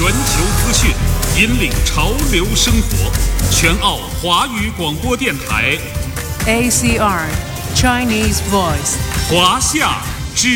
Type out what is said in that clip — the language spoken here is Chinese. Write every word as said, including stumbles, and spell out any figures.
全球资讯，引领潮流生活。全澳华语广播电台 A C R Chinese Voice， 华夏